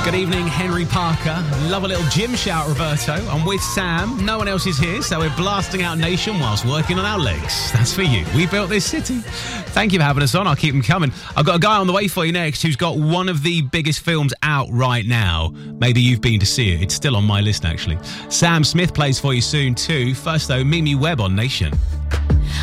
Good evening, Henry Parker. Love a little gym shout, Roberto. I'm with Sam. No one else is here, so we're blasting out Nation whilst working on our legs. That's for you. We built this city. Thank you for having us on. I'll keep them coming. I've got a guy on the way for you next who's got one of the biggest films out right now. Maybe you've been to see it. It's still on my list, actually. Sam Smith plays for you soon, too. First, though, Mimi Webb on Nation.